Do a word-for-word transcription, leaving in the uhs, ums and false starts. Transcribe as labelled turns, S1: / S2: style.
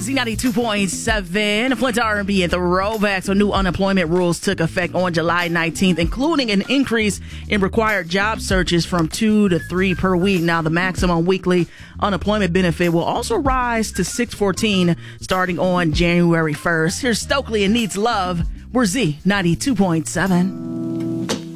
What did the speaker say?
S1: Z ninety-two point seven. Flint R and B and throwback. So new unemployment rules took effect on July nineteenth, including an increase in required job searches from two to three per week. Now, the maximum weekly unemployment benefit will also rise to six fourteen starting on January first. Here's Stokely and Needs Love. We're Z ninety-two point seven.